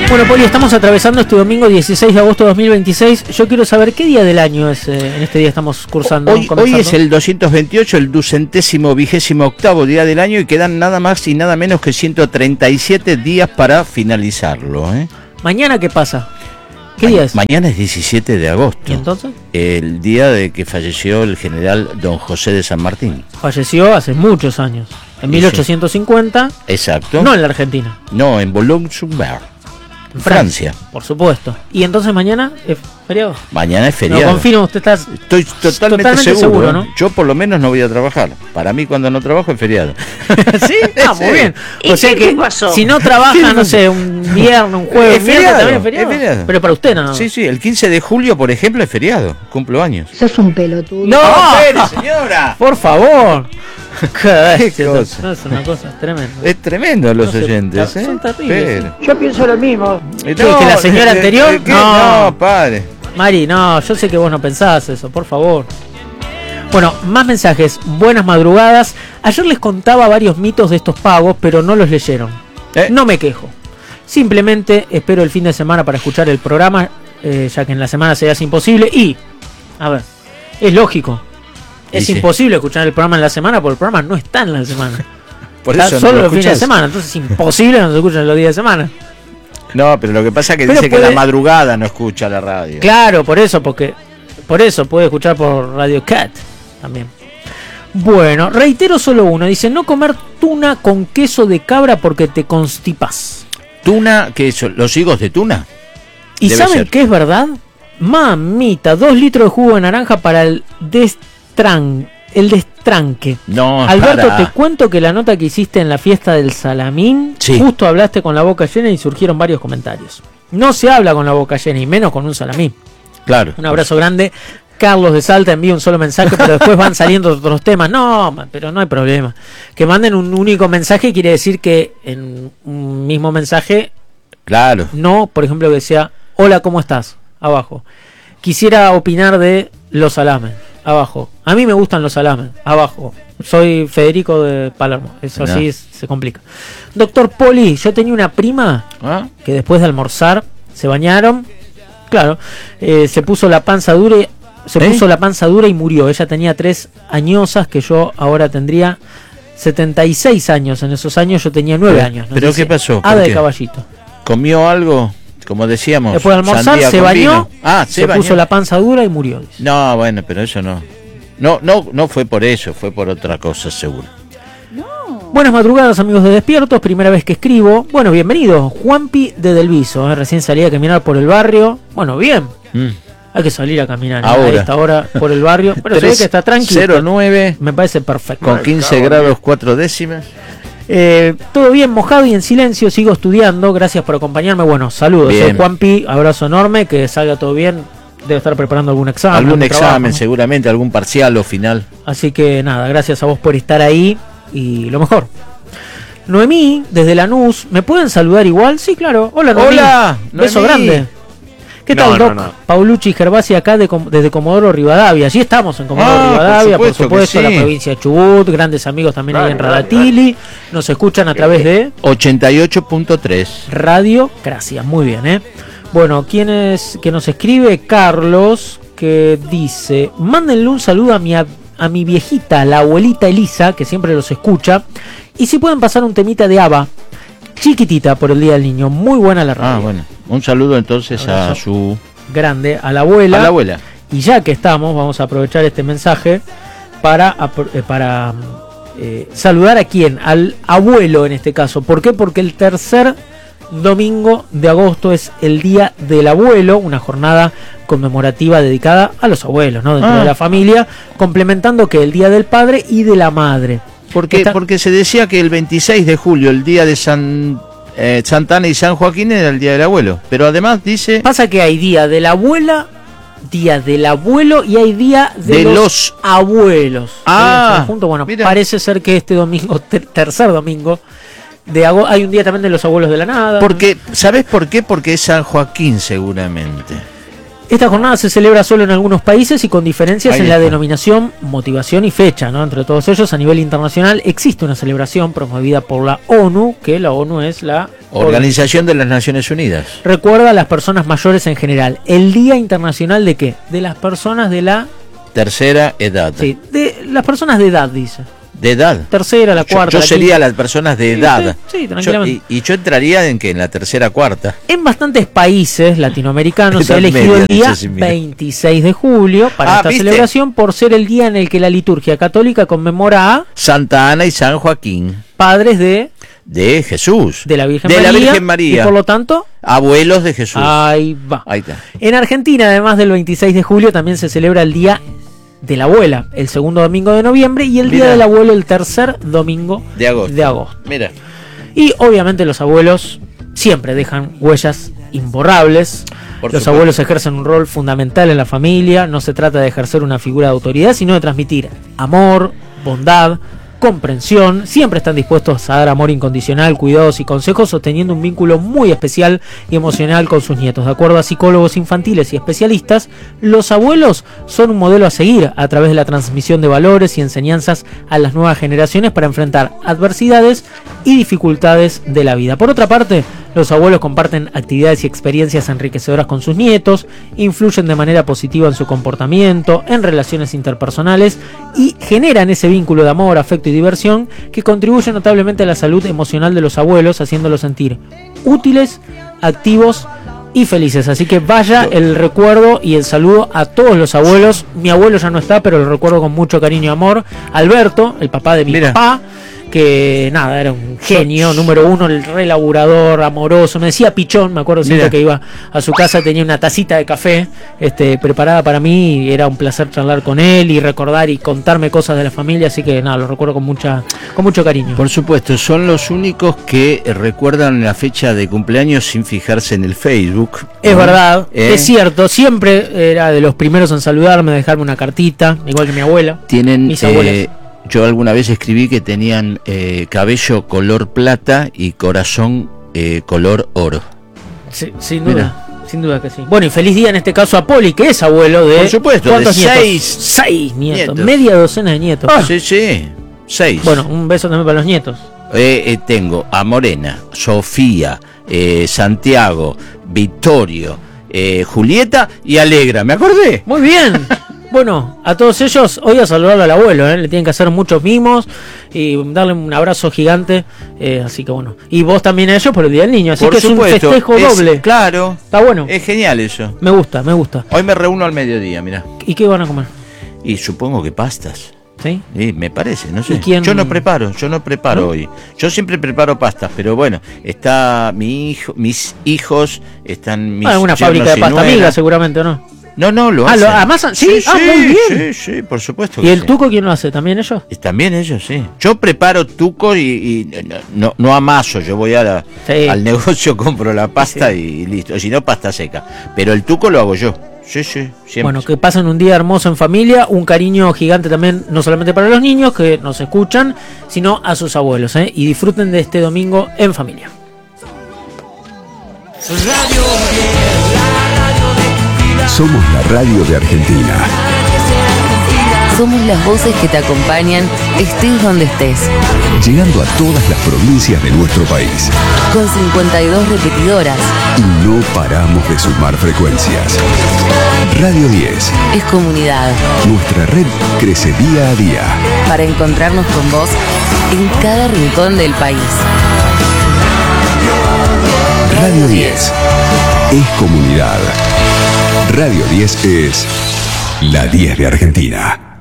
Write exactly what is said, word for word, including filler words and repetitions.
Bueno, Poli, estamos atravesando este domingo dieciséis de agosto de dos mil veintiséis. Yo quiero saber qué día del año es, eh, en este día estamos cursando. Hoy, hoy es el doscientos veintiocho, el ducentésimo vigésimo octavo día del año y quedan nada más y nada menos que ciento treinta y siete días para finalizarlo, ¿eh? ¿Mañana qué pasa? ¿Qué Ma- día es? Mañana es diecisiete de agosto. ¿Y entonces? El día de que falleció el general don José de San Martín. Falleció hace muchos años, en mil ochocientos cincuenta, Exacto. no en la Argentina, No, en Boulogne-sur-Mer, en Francia. por supuesto. ¿Y entonces mañana es feriado? Mañana es No, feriado. confirmo, usted está... Estoy totalmente, Totalmente seguro, seguro, ¿eh? ¿no? Yo por lo menos no voy a trabajar. Para mí cuando no trabajo es feriado. ¿Sí? Ah, muy Sí. bien. ¿Y O sea qué que pasó? si no trabaja, no sé, un viernes, un jueves, Es un miércoles, feriado, también es feriado. es feriado. Pero para usted no. Sí, sí, el quince de julio, por ejemplo, es feriado. Cumplo años. Sos un pelotudo. ¡No! espere, señora! Por favor. Qué bestia, cosa. esto- no, es una cosa tremenda. Es tremendo los No sé, oyentes, ¿eh? son terribles, Espere. Yo pienso lo mismo. Eh, ¿Qué, que la señora eh, anterior? eh, ¿qué? No. No, padre. Mari, no, yo sé que vos no pensás eso, por favor. Bueno, más mensajes. Buenas madrugadas. Ayer les contaba varios mitos de estos pagos, pero no los leyeron. Eh. No me quejo. Simplemente espero el fin de semana para escuchar el programa, eh, ya que en la semana se hace imposible. Y, a ver, es lógico. Es Y sí. imposible escuchar el programa en la semana porque el programa no está en la semana. Por Está eso no solo lo los fines de escuchás. semana, entonces es imposible que no se escuchen los días de semana. No, pero lo que pasa es que Pero dice que puede- la madrugada no escucha la radio. Claro, por eso, porque por eso puede escuchar por Radio Cat también. Bueno, reitero solo uno, dice no comer tuna con queso de cabra porque te constipas. Tuna, ¿qué es? ¿Los higos de tuna? ¿Y Debe saben ser. qué es verdad? Mamita, dos litros de jugo de naranja para el destran, el destranque. No, Alberto, para. te cuento que la nota que hiciste en la fiesta del Salamín, Sí. justo hablaste con la boca llena y surgieron varios comentarios. No se habla con la boca llena y menos con un salamín. Claro. Un abrazo grande. Carlos de Salta envía un solo mensaje, pero después van saliendo otros temas. No, ma- pero no hay problema. Que manden un único mensaje quiere decir que en un mismo mensaje, Claro. no, por ejemplo, que sea hola, ¿cómo estás? Abajo. Quisiera opinar de los salames. Abajo. A mí me gustan los salames. Abajo. Soy Federico de Palermo. Eso No. sí es- se complica. Doctor Poli, yo tenía una prima ¿Ah? que después de almorzar se bañaron, claro, eh, se puso la panza dura y, se ¿Eh? puso la panza dura y murió. Ella tenía tres añosas, que yo ahora tendría setenta y seis años. En esos años yo tenía nueve ¿Pero- años. pero qué pasó? ¿Por Hada de qué? caballito. ¿Comió algo? Como decíamos. Después de almorzar sandía se con bañó, vino. Ah, se, se bañó. puso la panza dura y murió. dice. No, bueno, pero eso no. No, no, no fue por eso, fue por otra cosa, seguro. Buenas madrugadas, amigos de Despiertos. Primera vez que escribo. Bueno, bienvenido. Juanpi de Delviso. eh, Recién salí a caminar por el barrio. Bueno, bien. Mm. Hay que salir a caminar ¿eh? Ahora. a esta hora por el barrio. Pero se ve Tres que está tranquilo. cero nueve Me parece perfecto. con quince grados cuatro décimas. Eh, todo bien, mojado y en silencio. Sigo estudiando. Gracias por acompañarme. Bueno, saludos. Bien. Soy Juanpi. Abrazo enorme. Que salga todo bien. Debe estar preparando algún examen. Algún examen, trabajo, ¿no? seguramente, algún parcial o final. Así que nada, gracias a vos por estar ahí. Y lo mejor. Noemí, desde Lanús. ¿Me pueden saludar igual? Sí, claro. Hola, Noemí. Hola, Beso Noemí. grande. ¿Qué No, tal, no, Doc? no. Paulucci Gervasi acá de, Com- desde Comodoro Rivadavia. Allí estamos en Comodoro Ah, por Rivadavia, por supuesto supuesto, que la sí. provincia de Chubut. Grandes amigos también ahí en Dale, dale, Radatili. Nos escuchan a través de ochenta y ocho punto tres. Radio Gracias. Muy bien, ¿eh? Bueno, ¿quién es que nos escribe? Carlos, que dice: mándenle un saludo a mi, ab- a mi viejita, la abuelita Elisa, que siempre los escucha. Y si pueden pasar un temita de ABBA, chiquitita, por el Día del Niño. Muy buena la radio. Ah, bueno. Un saludo entonces a Abrazo. su. Grande, a la abuela. A la abuela. Y ya que estamos, vamos a aprovechar este mensaje para, apro- eh, para eh, saludar a quién, al abuelo en este caso. ¿Por qué? Porque el tercer domingo de agosto es el Día del Abuelo, una jornada conmemorativa dedicada a los abuelos, ¿no? Dentro Ah. de la familia, complementando que el Día del Padre y de la Madre. Porque, Esta- porque se decía que el veintiséis de julio, el día de San eh, Santa Ana y San Joaquín, era el día del abuelo. Pero además dice Pasa que hay Día de la Abuela, Día del Abuelo y hay Día de, De los, los- Abuelos. Ah, Sí, junto. Bueno, mira. parece ser que este domingo, ter- tercer domingo de agosto, hay un día también de los abuelos de la nada. porque, ¿sabes por qué? Porque es San Joaquín seguramente. Esta jornada se celebra solo en algunos países y con diferencias Ahí en la está. denominación, motivación y fecha, ¿no? Entre todos ellos, a nivel internacional existe una celebración promovida por la ONU, que la ONU es la Organización de las Naciones Unidas. Recuerda a las personas mayores en general. ¿El Día Internacional de qué? De las personas de la... Tercera edad. Sí, de las personas de edad, dice. De edad. Tercera, la Yo, cuarta. yo la sería quinta. las personas de Sí, edad. sí, sí, Yo- tranquilamente. y, y yo entraría en que en la tercera, cuarta. En bastantes países latinoamericanos se ha Edad elegido media, el día dice, sí, mira. veintiséis de julio para Ah, esta ¿viste? celebración por ser el día en el que la liturgia católica conmemora a Santa Ana y San Joaquín. padres de, De Jesús. de la Virgen de María. la Virgen María. Y por lo tanto, Abuelos de Jesús. ahí va. Ahí está. En Argentina, además del veintiséis de julio, también se celebra el Día de la Abuela, el segundo domingo de noviembre, y el Día Mira. del Abuelo el tercer domingo De agosto. de agosto. Mira. Y obviamente los abuelos siempre dejan huellas imborrables. Por Los supuesto. abuelos ejercen un rol fundamental en la familia. No se trata de ejercer una figura de autoridad, sino de transmitir amor, bondad, comprensión. Siempre están dispuestos a dar amor incondicional, cuidados y consejos, sosteniendo un vínculo muy especial y emocional con sus nietos. De acuerdo a psicólogos infantiles y especialistas, los abuelos son un modelo a seguir a través de la transmisión de valores y enseñanzas a las nuevas generaciones para enfrentar adversidades y dificultades de la vida. Por otra parte, los abuelos comparten actividades y experiencias enriquecedoras con sus nietos, influyen de manera positiva en su comportamiento, en relaciones interpersonales y generan ese vínculo de amor, afecto y diversión que contribuye notablemente a la salud emocional de los abuelos, haciéndolos sentir útiles, activos y felices. Así que vaya el recuerdo y el saludo a todos los abuelos. Mi abuelo ya no está, pero lo recuerdo con mucho cariño y amor. Alberto, el papá de mi Mira. papá, que nada, era un genio, número uno, el re laburador, amoroso, me decía pichón, me acuerdo siempre Mira. que iba a su casa, tenía una tacita de café este, preparada para mí, y era un placer charlar con él y recordar y contarme cosas de la familia, así que nada, lo recuerdo con mucha, con mucho cariño. Por supuesto, son los únicos que recuerdan la fecha de cumpleaños sin fijarse en el Facebook. Es ¿no? verdad, ¿Eh? es cierto, siempre era de los primeros en saludarme, dejarme una cartita, igual que mi abuela. Tienen, Mis abuelas. eh, yo alguna vez escribí que tenían eh, cabello color plata y corazón eh, color oro. Sí, sin duda, sin duda que sí. Bueno, y feliz día en este caso a Poli, que es abuelo de... Por supuesto, ¿cuántos de nietos? seis Seis nietos, nietos. media docena de nietos. Sí, sí, seis. Bueno, un beso también para los nietos. Eh, eh, tengo a Morena, Sofía, eh, Santiago, Vittorio, eh, Julieta y Alegra. ¿Me acordé? Muy bien. Bueno, a todos ellos, hoy a saludarlo al abuelo, ¿eh? Le tienen que hacer muchos mimos y darle un abrazo gigante, eh, así que bueno. Y vos también a ellos por el Día del Niño, así Por que supuesto, es un festejo es- doble. Claro, Está bueno, es genial eso. me gusta, me gusta. Hoy me reúno al mediodía, mira. ¿Y qué van a comer? Y supongo que pastas. ¿Sí? Sí, me parece, no sé. ¿Y quién- Yo no preparo, yo no preparo ¿No? hoy. Yo siempre preparo pastas, pero bueno, está mi hijo, mis hijos, están mis Ah, una yernos fábrica de y pasta nueras. amiga seguramente, ¿o no? No, no, lo Ah, hacen. lo amasan, ¿sí? Ah, muy bien. Sí, sí, por supuesto. ¿Y que el sí. tuco quién lo hace? ¿También ellos? Y también ellos, sí. Yo preparo tuco y, y no, no amaso, yo voy a la- Sí. al negocio, compro la pasta Sí. y listo. O si no, pasta seca. Pero el tuco lo hago yo. Sí, sí, siempre. Bueno, que pasen un día hermoso en familia, un cariño gigante también, no solamente para los niños que nos escuchan, sino a sus abuelos, ¿eh? Y disfruten de este domingo en familia. Somos la radio de Argentina. Somos las voces que te acompañan, estés donde estés. Llegando a todas las provincias de nuestro país. Con cincuenta y dos repetidoras. Y no paramos de sumar frecuencias. Radio diez. Es comunidad. Nuestra red crece día a día. Para encontrarnos con vos en cada rincón del país. Radio diez. Es comunidad. Radio diez es la diez de Argentina.